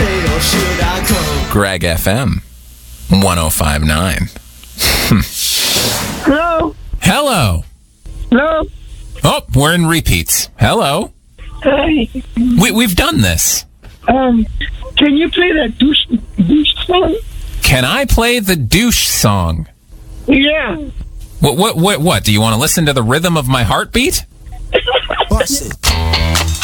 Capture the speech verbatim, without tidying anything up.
stay or should I go? Greg F M, one oh five point nine. Hello? Hello. Hello? Oh, we're in repeats. Hello. Hi. We, we've done this. Um, can you play that douche, douche song? Can I play the douche song? Yeah. What, what, what, what? Do you want to listen to the rhythm of my heartbeat? Bust it.